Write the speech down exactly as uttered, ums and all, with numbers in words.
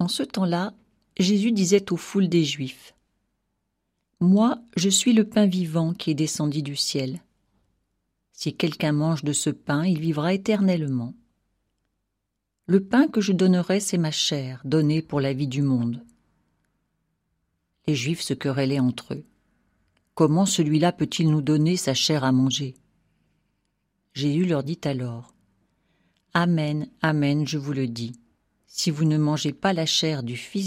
En ce temps-là, Jésus disait aux foules des Juifs : « Moi, je suis le pain vivant qui est descendu du ciel. Si quelqu'un mange de ce pain, il vivra éternellement. Le pain que je donnerai, c'est ma chair, donnée pour la vie du monde. » Les Juifs se querellaient entre eux. Comment celui-là peut-il nous donner sa chair à manger ? Jésus leur dit alors : « Amen, amen, je vous le dis, si vous ne mangez pas la chair du Fils